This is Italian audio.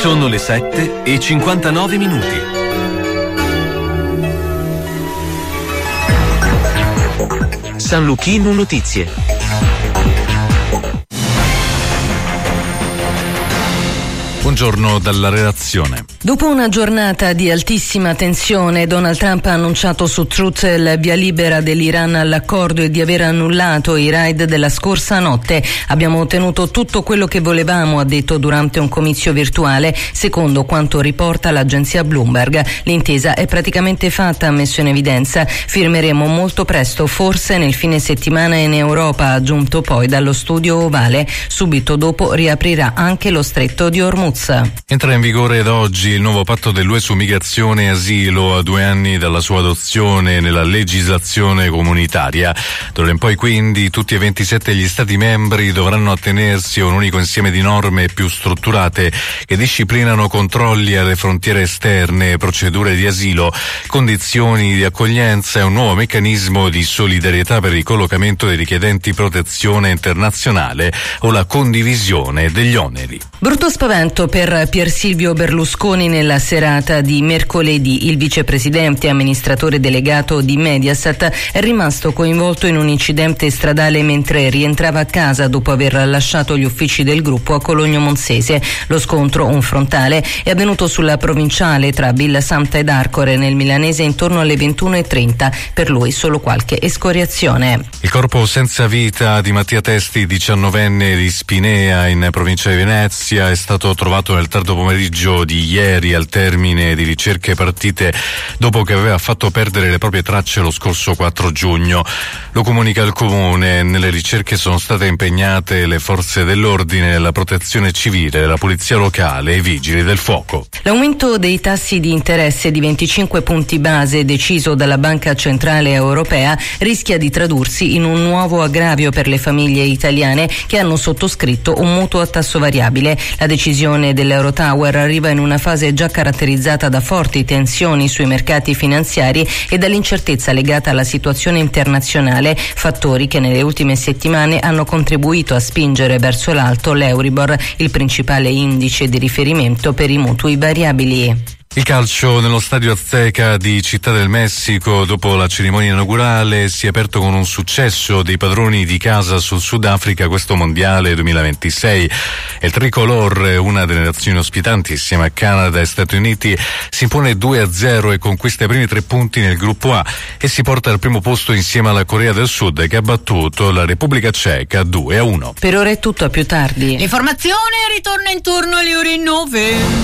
Sono le 7:59. San Luchino Notizie. Buongiorno dalla redazione. Dopo una giornata di altissima tensione, Donald Trump ha annunciato su Truth il via libera dell'Iran all'accordo e di aver annullato i raid della scorsa notte. Abbiamo ottenuto tutto quello che volevamo, ha detto durante un comizio virtuale, secondo quanto riporta l'agenzia Bloomberg. L'intesa è praticamente fatta, ha messo in evidenza. Firmeremo molto presto, forse nel fine settimana in Europa, ha aggiunto poi dallo studio ovale. Subito dopo riaprirà anche lo stretto di Hormuz. Entra in vigore da oggi il nuovo patto dell'UE su migrazione e asilo a 2 anni dalla sua adozione nella legislazione comunitaria. D'ora in poi quindi tutti e 27 gli Stati membri dovranno attenersi a un unico insieme di norme più strutturate che disciplinano controlli alle frontiere esterne, procedure di asilo, condizioni di accoglienza e un nuovo meccanismo di solidarietà per il collocamento dei richiedenti protezione internazionale o la condivisione degli oneri. Brutto spavento per Pier Silvio Berlusconi nella serata di mercoledì. Il vicepresidente e amministratore delegato di Mediaset è rimasto coinvolto in un incidente stradale mentre rientrava a casa dopo aver lasciato gli uffici del gruppo a Cologno Monzese. Lo scontro, un frontale, è avvenuto sulla provinciale tra Villa Santa ed Arcore nel milanese intorno alle 21:30. Per lui solo qualche escoriazione. Il corpo senza vita di Mattia Testi, 19enne di Spinea in provincia di Venezia, è stato trovato nel tardo pomeriggio di ieri al termine di ricerche partite dopo che aveva fatto perdere le proprie tracce lo scorso 4 giugno. Lo comunica il comune. Nelle ricerche sono state impegnate le forze dell'ordine, la protezione civile, la polizia locale e i vigili del fuoco. L'aumento dei tassi di interesse di 25 punti base deciso dalla Banca Centrale Europea rischia di tradursi in un nuovo aggravio per le famiglie italiane che hanno sottoscritto un mutuo a tasso variabile. La decisione dell'Eurotower arriva in una fase già caratterizzata da forti tensioni sui mercati finanziari e dall'incertezza legata alla situazione internazionale, fattori che nelle ultime settimane hanno contribuito a spingere verso l'alto l'Euribor, il principale indice di riferimento per i mutui variabili. Il calcio nello stadio Azteca di Città del Messico dopo la cerimonia inaugurale si è aperto con un successo dei padroni di casa sul Sudafrica questo mondiale 2026. Il tricolor, una delle nazioni ospitanti insieme a Canada e Stati Uniti, si impone 2-0 e conquista i primi 3 punti nel gruppo A e si porta al primo posto insieme alla Corea del Sud che ha battuto la Repubblica Ceca 2-1. Per ora è tutto, a più tardi. L'informazione ritorna intorno alle ore 9.